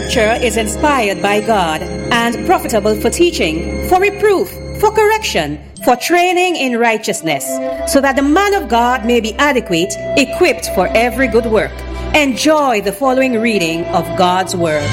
Scripture is inspired by God and profitable for teaching, for reproof, for correction, for training in righteousness, so that the man of God may be adequate, equipped for every good work. Enjoy the following reading of God's Word.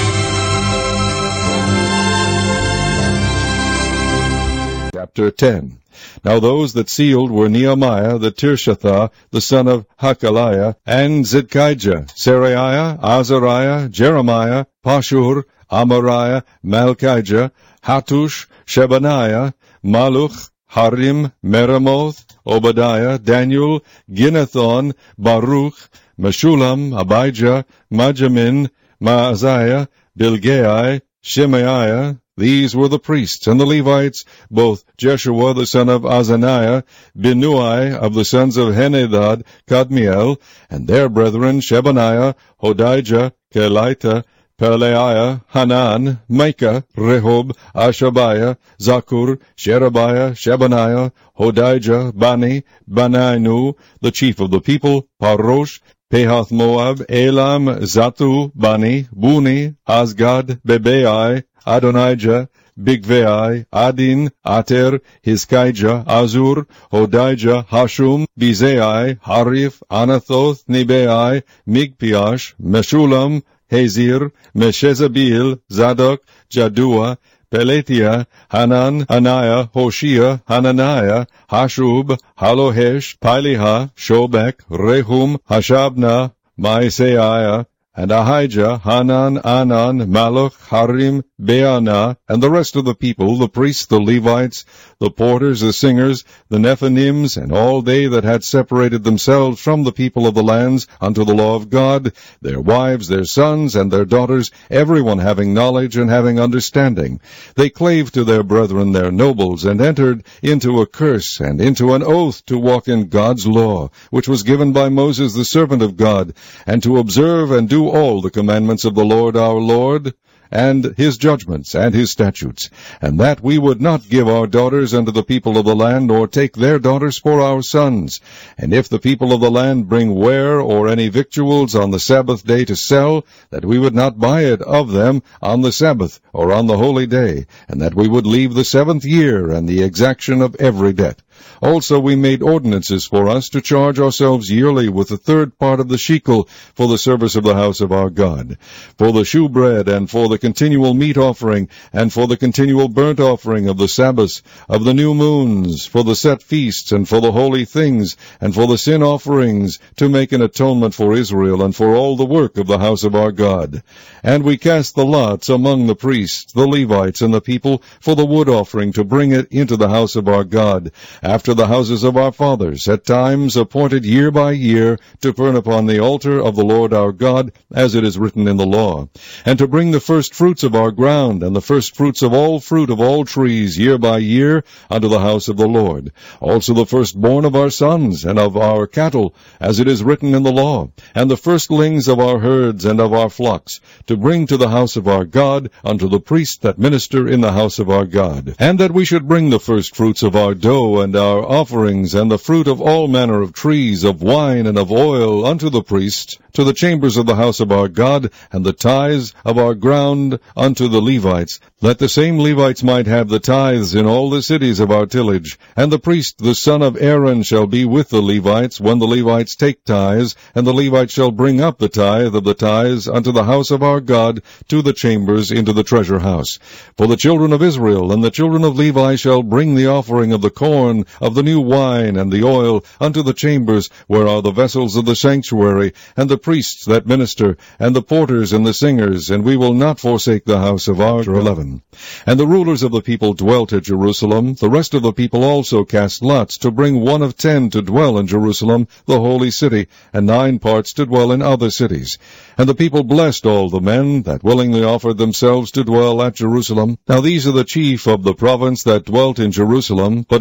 Chapter 10. Now those that sealed were Nehemiah the Tirshatha, the son of Hakaliah, and Zidkijah, Seraiah, Azariah, Jeremiah, Pashur, Amariah, Malchijah, Hattush, Shebaniah, Maluch, Harim, Meremoth, Obadiah, Daniel, Ginnethon, Baruch, Meshulam, Abijah, Majamin, Maaziah, Bilgai, Shemaiah. These were the priests and the Levites, both Jeshua the son of Azaniah, Binnui of the sons of Henadad, Kadmiel, and their brethren Shebaniah, Hodijah, Kelita, Pelaiah, Hanan, Micah, Rehob, Ashabiah, Zakur, Sherebiah, Shebaniah, Hodijah, Bani, Banainu, the chief of the people, Parosh, Pehath Moab, Elam, Zatu, Bani, Buni, Asgad, Bebai, Adonijah, Bigvai, Adin, Ater, Hizkijah, Azur, Hodijah, Hashum, Bizai, Harif, Anathoth, Nibai, Migpiash, Meshulam, Hazir, Meshezabil, Zadok, Jadua, Peletiah, Hanan, Anaiah, Hoshea, Hananiah, Hashub, Halohesh, Piliha, Shobek, Rehum, Hashabna, Maaseiah, and Ahijah, Hanan, Anan, Malach, Harim, Beanah, and the rest of the people, the priests, the Levites, the porters, the singers, the Nephanims, and all they that had separated themselves from the people of the lands unto the law of God, their wives, their sons, and their daughters, everyone having knowledge and having understanding. They clave to their brethren, their nobles, and entered into a curse and into an oath to walk in God's law, which was given by Moses the servant of God, and to observe and do all the commandments of the Lord our Lord, and his judgments and his statutes, and that we would not give our daughters unto the people of the land, or take their daughters for our sons. And if the people of the land bring ware or any victuals on the Sabbath day to sell, that we would not buy it of them on the Sabbath or on the holy day, and that we would leave the 7th year and the exaction of every debt. Also we made ordinances for us to charge ourselves yearly with the 3rd part of the shekel for the service of the house of our God, for the shewbread, and for the continual meat offering, and for the continual burnt offering of the Sabbaths, of the new moons, for the set feasts, and for the holy things, and for the sin offerings, to make an atonement for Israel, and for all the work of the house of our God. And we cast the lots among the priests, the Levites, and the people, for the wood offering, to bring it into the house of our God, after the houses of our fathers, at times appointed year by year, to burn upon the altar of the Lord our God, as it is written in the law, and to bring the first fruits of our ground, and the first fruits of all fruit of all trees, year by year, unto the house of the Lord. Also the firstborn of our sons, and of our cattle, as it is written in the law, and the firstlings of our herds and of our flocks, to bring to the house of our God, unto the priests that minister in the house of our God. And that we should bring the first fruits of our dough, and our offerings, and the fruit of all manner of trees, of wine, and of oil, unto the priests, to the chambers of the house of our God, and the tithes of our ground unto the Levites, that the same Levites might have the tithes in all the cities of our tillage. And the priest, the son of Aaron, shall be with the Levites, when the Levites take tithes, and the Levites shall bring up the tithe of the tithes unto the house of our God, to the chambers into the treasure house. For the children of Israel and the children of Levi shall bring the offering of the corn, of the new wine, and the oil, unto the chambers, where are the vessels of the sanctuary, and the priests that minister, and the porters and the singers, and we will not forsake the house of our 11. And the rulers of the people dwelt at Jerusalem. The rest of the people also cast lots, to bring 1 of 10 to dwell in Jerusalem, the holy city, and 9 parts to dwell in other cities. And the people blessed all the men that willingly offered themselves to dwell at Jerusalem. Now these are the chief of the province that dwelt in Jerusalem, but in the cities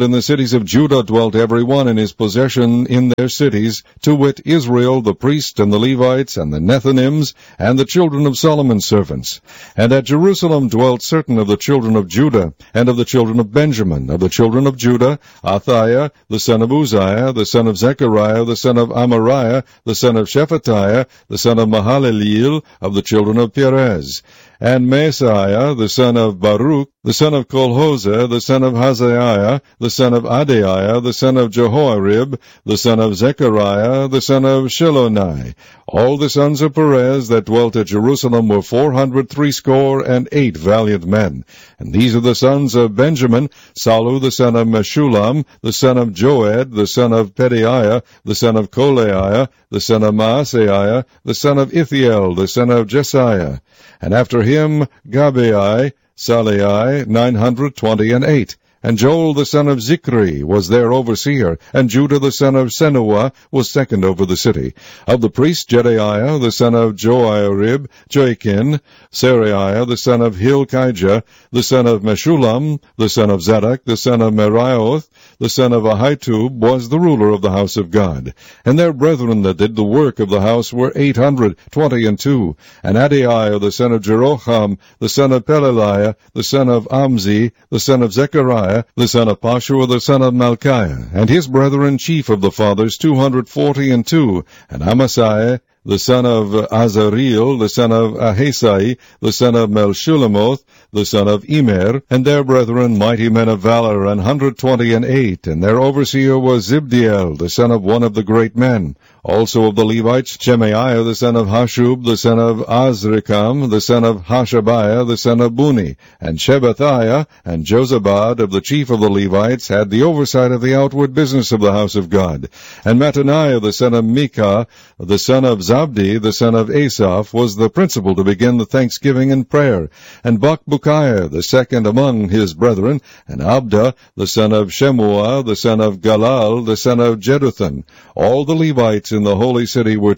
cities of Judah dwelt every one in his possession in their cities, to wit, Israel, the priest, and the Levites, and the Nethinims, and the children of Solomon's servants. And at Jerusalem dwelt certain of the children of Judah, and of the children of Benjamin. Of the children of Judah, Athaiah, the son of Uzziah, the son of Zechariah, the son of Amariah, the son of Shephatiah, the son of Mahalaleel, of the children of Perez. And Maaseiah, the son of Baruch, the son of Kolhoseh, the son of Hazaiah, the son of Adaiah, the son of Jehoiarib, the son of Zechariah, the son of Shilonai. All the sons of Perez that dwelt at Jerusalem were 468 valiant men. And these are the sons of Benjamin, Salu the son of Meshullam, the son of Joed, the son of Pedaiah, the son of Kolaiah, the son of Maaseiah, the son of Ithiel, the son of Jesiah. And after him Gabai, Salai, 928. And Joel the son of Zichri was their overseer, and Judah the son of Senuah was second over the city. Of the priests, Jedaiah the son of Joiarib, Joachim, Seraiah the son of Hilkiah, the son of Meshullam, the son of Zadok, the son of Merioth, the son of Ahitub, was the ruler of the house of God. And their brethren that did the work of the house were 822. And Adaiah the son of Jeroham, the son of Pelaliah, the son of Amzi, the son of Zechariah, the son of Pashua, the son of Malchiah, and his brethren chief of the fathers 242, and Amasai, the son of Azareel, the son of Ahasai, the son of Melshulemoth, the son of Immer, and their brethren mighty men of valor, 128, and their overseer was Zibdiel, the son of one of the great men. Also of the Levites, Shemaiah, the son of Hashub, the son of Azrikam, the son of Hashabiah, the son of Buni, and Shebathiah, and Jozabad of the chief of the Levites had the oversight of the outward business of the house of God. And Mattaniah, the son of Micah, the son of Zabdi, the son of Asaph, was the principal to begin the thanksgiving and prayer. And Bakbukiah, the second among his brethren, and Abda, the son of Shemuah, the son of Galal, the son of Jeduthun. All the Levites in the holy city were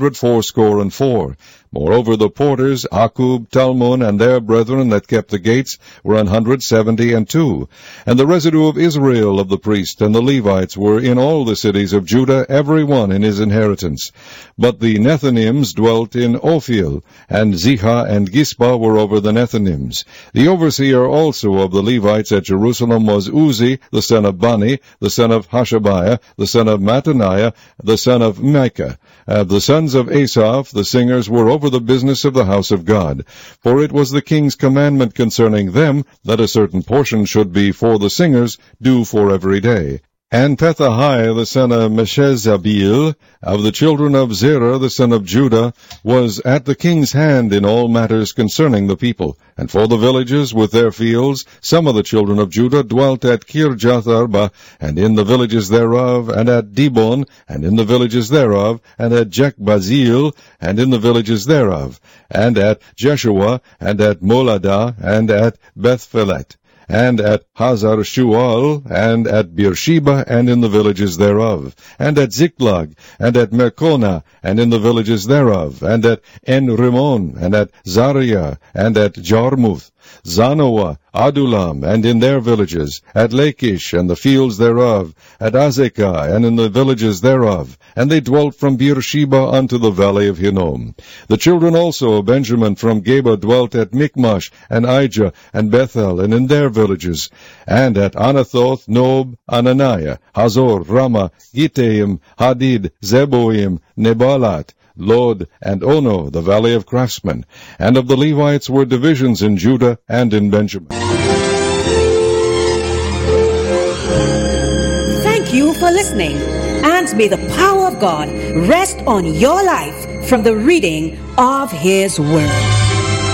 284. Moreover, the porters, Akub, Talmon, and their brethren that kept the gates were 172. And the residue of Israel of the priests and the Levites were in all the cities of Judah, every one in his inheritance. But the Nethinims dwelt in Ophel, and Ziha and Gispa were over the Nethinims. The overseer also of the Levites at Jerusalem was Uzi, the son of Bani, the son of Hashabiah, the son of Mattaniah, the son of Micah. The sons of Asaph, the singers, were over the business of the house of God. For it was the king's commandment concerning them that a certain portion should be for the singers, due for every day. And Pethahiah the son of Meshezabeel, of the children of Zerah the son of Judah, was at the king's hand in all matters concerning the people. And for the villages with their fields, some of the children of Judah dwelt at Kirjath Arba, and in the villages thereof, and at Dibon, and in the villages thereof, and at Jekbazeel, and in the villages thereof, and at Jeshua, and at Moladah, and at Bethphelet, and at Hazar Shual, and at Beersheba, and in the villages thereof, and at Ziklag, and at Mekona, and in the villages thereof, and at En-Rimmon, and at Zariah, and at Jarmuth, Zanoah, Adulam, and in their villages, at Lachish, and the fields thereof, at Azekah, and in the villages thereof, and they dwelt from Beersheba unto the valley of Hinnom. The children also of Benjamin from Geba dwelt at Michmash, and Ijah, and Bethel, and in their villages, and at Anathoth, Nob, Ananiah, Hazor, Ramah, Gittaim, Hadid, Zeboim, Nebalat, Lod, and Ono, the valley of craftsmen. And of the Levites were divisions in Judah and in Benjamin. Thank you for listening, and may the power of God rest on your life from the reading of His Word.